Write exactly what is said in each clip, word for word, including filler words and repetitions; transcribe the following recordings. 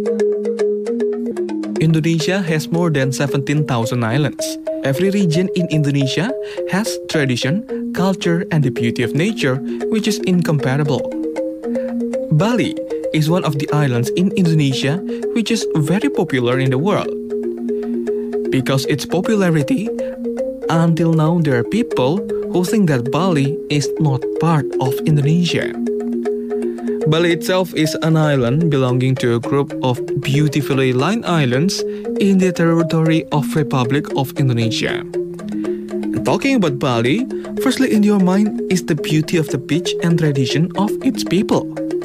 Indonesia has more than seventeen thousand islands. Every region in Indonesia has tradition, culture, and the beauty of nature, which is incomparable. Bali is one of the islands in Indonesia which is very popular in the world. Because its popularity, until now there are people who think that Bali is not part of Indonesia. Bali itself is an island belonging to a group of beautifully lined islands in the territory of Republic of Indonesia. And talking about Bali, firstly in your mind is the beauty of the beach and tradition of its people.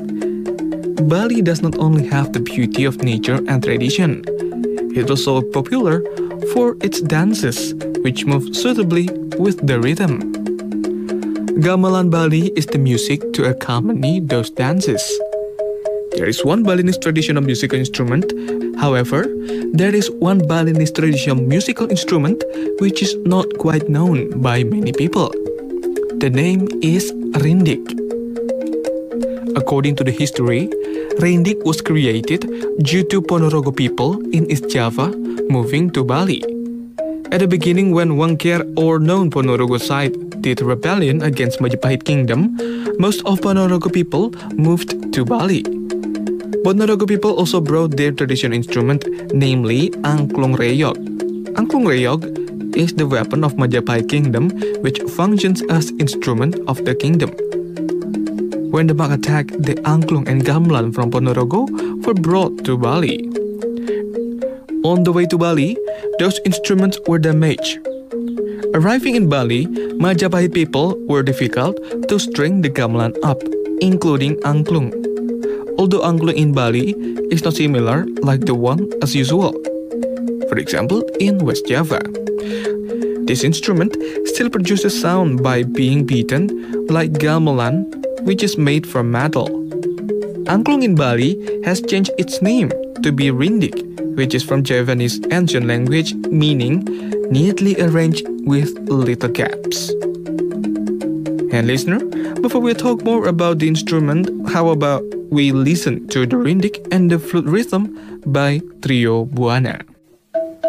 Bali does not only have the beauty of nature and tradition, it is also popular for its dances, which move suitably with the rhythm. Gamelan Bali is the music to accompany those dances. There is one Balinese traditional musical instrument. However, there is one Balinese traditional musical instrument which is not quite known by many people. The name is rindik. According to the history, rindik was created due to Ponorogo people in East Java moving to Bali. At the beginning, when Wangker or known Ponorogo side did rebellion against Majapahit Kingdom, most of Ponorogo people moved to Bali. Ponorogo people also brought their traditional instrument, namely angklung reyog. Angklung reyog is the weapon of Majapahit Kingdom, which functions as instrument of the kingdom. When the Mak attacked, the angklung and gamelan from Ponorogo were brought to Bali. On the way to Bali, those instruments were damaged. Arriving in Bali, Majapahit people were difficult to string the gamelan up, including angklung. Although angklung in Bali is not similar like the one as usual. For example, in West Java. This instrument still produces sound by being beaten like gamelan, which is made from metal. Angklung in Bali has changed its name to be rindik, which is from Javanese ancient language meaning neatly arranged with little gaps. And listener, before we talk more about the instrument, how about we listen to the rindik and the flute rhythm by Trio Buana.